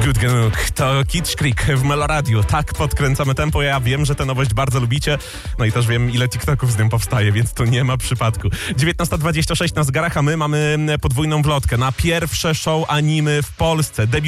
Good Genug, to Kid Creek w Meloradiu. Tak podkręcamy tempo, ja wiem, że tę nowość bardzo lubicie. No i też wiem, ile TikToków z tym powstaje, więc to nie ma przypadku. 19:26 na zegarach, a my mamy podwójną wlotkę na pierwsze show anime w Polsce.